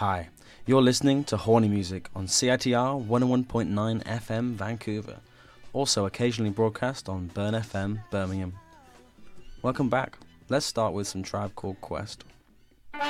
Hi, you're listening to Horny Music on CITR 101.9 FM Vancouver, also occasionally broadcast on Burn FM Birmingham. Welcome back. Let's start with some Tribe Called Quest.